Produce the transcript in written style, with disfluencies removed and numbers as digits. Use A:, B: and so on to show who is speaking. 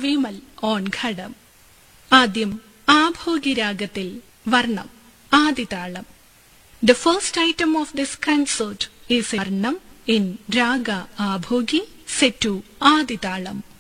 A: Vimal on ഘടം. ആദ്യം ആഭോഗി രാഗത്തിൽ വർണ്ണം ആദിതാളം. The first item of this concert is Varnam in Raga Abhogi set to Aditalam.